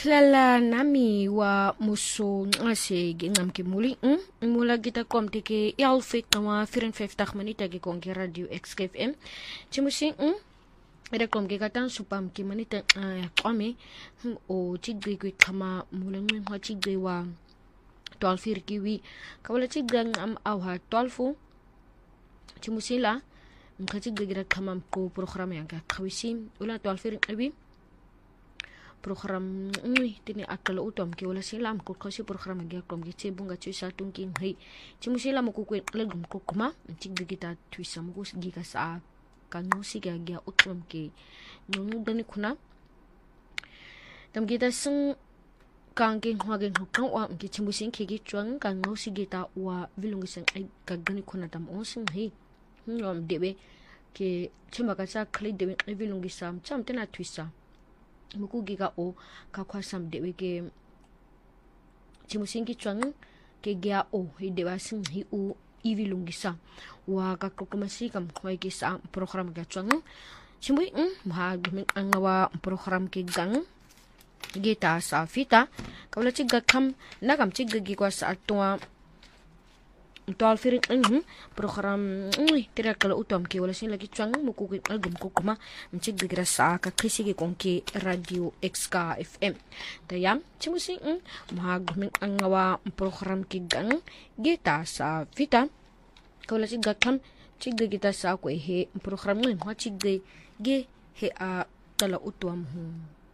Hlala nami wa muso ngase gingam ke muli mula kita kom teke yalfik kama 54 manita ke kong radio XFM chimusi ada kom ke katan supam ke manita kome o tigre ke kama mula ngwa tigre wa 12 kiwi kawala tigre am awha 12 chimusi la mkatigre gira kama ko program yang ka kawisi ula 12 kiwi program tini akal utom ke wala silam ko kasi program ge kom ge che bunga chu sa tungking hei chimu sila mo ku lagum ko kuma tigde kita twisa mo gi ka sa kanyo siga ge utom ke nonu dani kuna tam kita sung kang ke hwagen hokang wa ke chimu sin ke gi chuang kanyo sigita wa vilung sen ai ka gani kuna tam on sin hei ngom debe ke chima ka sa kli debe vilung gi sam cham tena twisa muku giga o ka kwasam de wege chimusingi chuang ke gya o hi dewa sing hi u ivilungisa wa ka kokomasi kam khoi ki sa program ga chuang chimui ma gmin angawa program ke gang gita sa fita kawla chiga kam nagam chiga gi kwa sa atwa tol firing program tira kala utom ke wala sin lagi chuang muku ke album ko kuma mchig bigra sa ka krisi ke konke radio XK FM tayam chimusi mahagmin ang ngawa program ke gang gita sa vita kawala chiga kam chiga gita sa ko he program mo chig ge he a kala utom